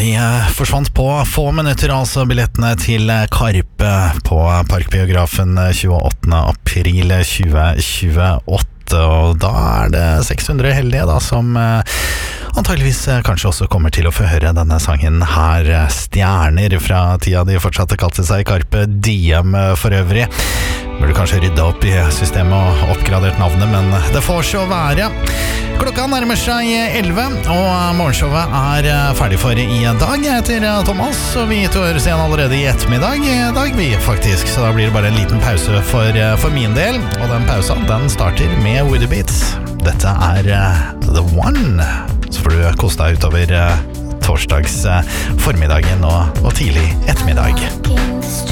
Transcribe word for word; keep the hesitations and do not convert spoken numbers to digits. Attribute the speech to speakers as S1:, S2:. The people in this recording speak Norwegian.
S1: de forsvant på få minutter, altså billettene til Karpe på Parkbiografen tjueåttende april tjue tjueåtte, og da er det seks hundre heldige da, som antageligvis kanskje også kommer til å få høre denne sangen her, Stjerner, fra tida de fortsatte kalte seg Karpe Diem for øvrig. Burde kanskje rydde opp i systemet og oppgradert navnet, men det får så være. Klokka nærmer seg elleve, og morgenshowet er ferdig for i dag. Jeg heter Thomas, og vi to høres igjen allerede i ettermiddag. I dag vi faktisk, så da blir det bare en liten pause for, for min del. Og den pausen, den starter med Woody Beats. Dette er The One. Så får du kose deg utover torsdags formiddagen og, og tidlig ettermiddag.